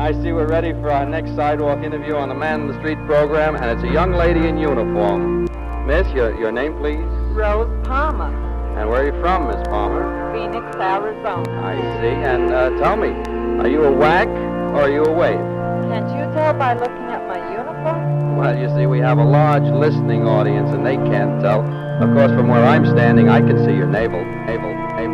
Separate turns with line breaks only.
I see we're ready for our next sidewalk interview on the Man in the Street program, and it's a young lady in uniform. Miss, your name, please?
Rose Palmer,
And where are you from, Miss Palmer?
Phoenix, Arizona.
I see. And tell me, are you a whack or are you a wave?
Can't you tell by looking at my uniform?
Well, you see, we have a large listening audience, and they can't tell. Of course, from where I'm standing, I can see your navel.